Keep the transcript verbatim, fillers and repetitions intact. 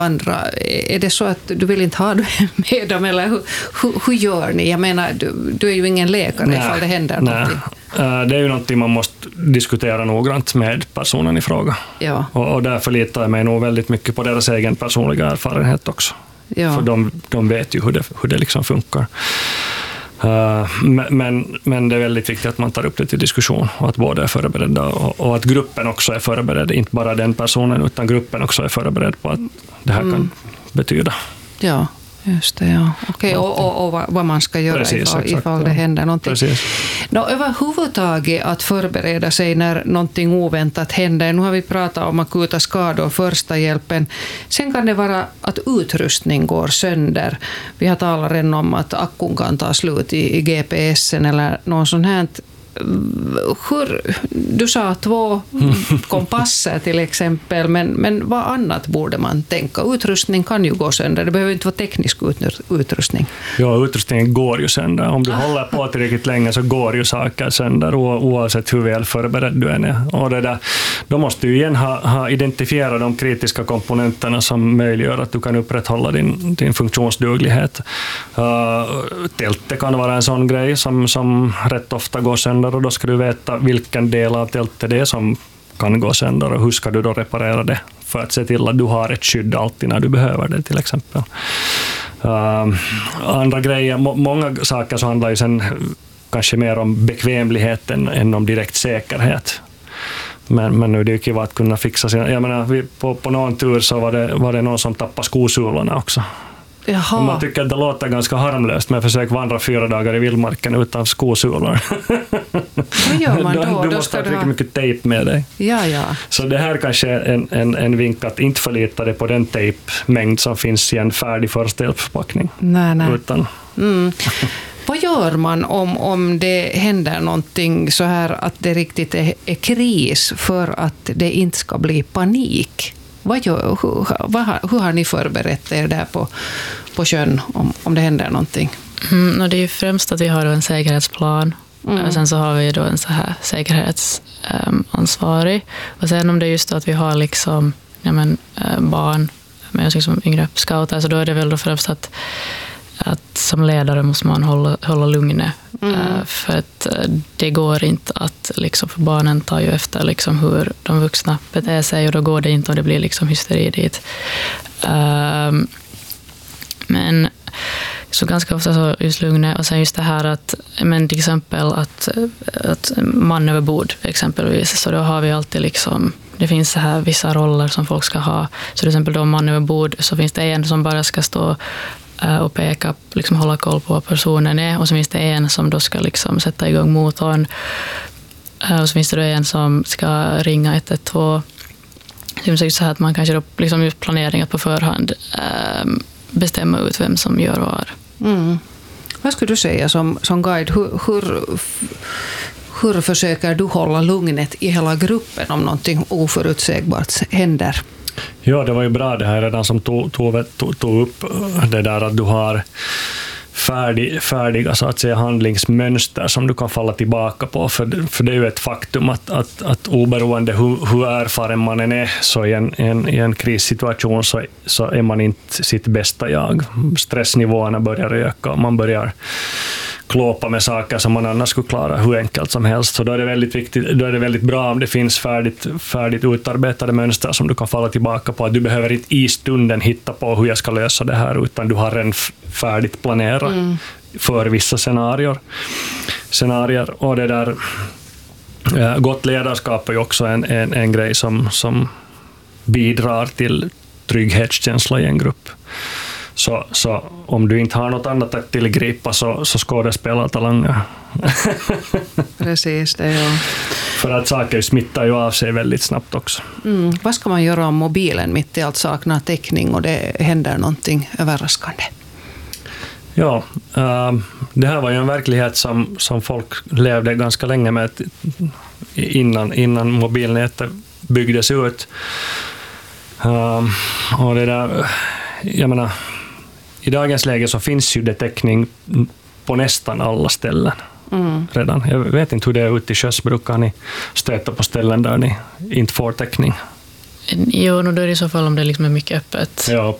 andra? Är det så att du vill inte ha med dem, eller hur, hur, hur gör ni? Jag menar, du, du är ju ingen läkare nej, ifall det händer nej. någonting. Det är ju någonting man måste diskutera noggrant med personen i fråga. Ja. Och, och därför litar jag mig nog väldigt mycket på deras egen personliga erfarenhet också. Ja. För de, de vet ju hur det, hur det liksom funkar. Uh, men, men det är väldigt viktigt att man tar upp det till diskussion och att båda är förberedda och, och att gruppen också är förberedd, inte bara den personen utan gruppen också är förberedd på att det här mm. kan betyda. Ja, just det. Ja. Okej, och, och, och vad man ska göra Precis, ifall, exakt, ifall det ja. händer någonting. Nå, överhuvudtaget att förbereda sig när någonting oväntat händer. Nu har vi pratat om akuta skador och första hjälpen. Sen kan det vara att utrustning går sönder. Vi har talat redan om att akkun kan ta slut i, i G P S:en eller någon sån här. Hur, du sa två kompasser till exempel, men, men vad annat borde man tänka? Utrustning kan ju gå sönder, det behöver inte vara teknisk utrustning. Ja, utrustningen går ju sönder. Om du ah. håller på tillräckligt länge så går ju saker sönder oavsett hur väl förberedd du än är. Och det där, då måste du igen ha, ha identifierat de kritiska komponenterna som möjliggör att du kan upprätthålla din, din funktionsduglighet. Uh, tältet kan vara en sån grej som, som rätt ofta går sönder. Och då ska du veta vilken del av tältet det är som kan gå sönder och hur ska du då reparera det för att se till att du har ett skydd alltid när du behöver det till exempel. Uh, andra grejer, må, många saker så handlar ju sen kanske mer om bekvämligheten än om direkt säkerhet. Men, men nu är det ju kul att kunna fixa sina, jag menar, vi, på, på någon tur så var det, var det någon som tappade skosulorna också. Jaha. Man tycker att det låter ganska harmlöst, men försök vandra fyra dagar i vildmarken utan skosulor. Vad gör man då? Du, du då måste ha ha... mycket tejp med dig. Ja, ja. Så det här kanske är en, en, en vink att inte förlita dig på den tejpmängd som finns i en färdig första hjälpsförpackning. Nej, nej. Utan... Mm. Vad gör man om, om det händer någonting så här att det riktigt är, är kris för att det inte ska bli panik? Vad gör, hur, vad har, hur har ni förberett er där på, på sjön om, om det händer någonting? Mm, och det är ju främst att vi har en säkerhetsplan. Mm. Och sen så har vi då en så här säkerhetsansvarig. Um, och sen om det är just då att vi har liksom, ja men, uh, barn med liksom yngre scouter, så då är det väl då främst att att som ledare måste man hålla, hålla lugnet. Mm. Uh, för att uh, det går inte att, liksom, för barnen tar ju efter liksom, hur de vuxna beter sig, och då går det inte och det blir liksom hysteri dit. Uh, men så ganska ofta så just lugnet, och sen just det här att, men till exempel att, att man över bord exempelvis, så då har vi alltid liksom, det finns så här vissa roller som folk ska ha. Så till exempel då man över bord, så finns det en som bara ska stå och peka, liksom hålla koll på vad personen är, och så finns det en som då ska liksom sätta igång motorn, och så finns det då en som ska ringa ett ett två. Det är så här att man kanske då liksom just planeringen på förhand bestämma ut vem som gör vad. Mm. Vad skulle du säga som, som guide? Hur, hur, hur försöker du hålla lugnet i hela gruppen om någonting oförutsägbart händer? Ja, det var ju bra det här redan som tog, tog, tog, tog upp det där att du har färdig, färdiga så att säga handlingsmönster som du kan falla tillbaka på, för, för det är ju ett faktum att, att, att oberoende hur, hur erfaren man än är, så i en, en, i en krissituation så, så är man inte sitt bästa jag. Stressnivåerna börjar öka och man börjar klåpa med saker som man annars skulle klara hur enkelt som helst. Så då är det väldigt viktigt, då är det väldigt bra om det finns färdigt, färdigt utarbetade mönster som du kan falla tillbaka på. Att du behöver inte i stunden hitta på hur jag ska lösa det här, utan du har redan färdigt planerat mm. för vissa scenarier. scenarier. Och det där äh, gott ledarskap är också en, en, en grej som, som bidrar till trygghetskänsla i en grupp. Så, så om du inte har något annat att tillgripa, så, så skådespelar talanger. Precis, det är ja. För att saker smittar ju av sig väldigt snabbt också. Mm. Vad ska man göra om mobilen mitt i allt saknar täckning och det händer någonting överraskande? Ja, äh, det här var ju en verklighet som, som folk levde ganska länge med innan, innan mobilnätet byggdes ut. Äh, och det där, jag menar, i dagens läge så finns ju det täckning på nästan alla ställen mm. redan. Jag vet inte hur det är ute i sjöss, brukar ni stöta på ställen där ni inte får täckning? Jo, då är det i så fall om det liksom är mycket öppet. Ja,